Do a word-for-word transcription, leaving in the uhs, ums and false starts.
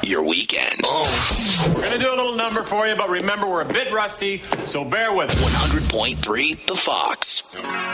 your weekend. Oh. We're going to do a little number for you, but remember, we're a bit rusty, so bear with us. one hundred point three The Fox.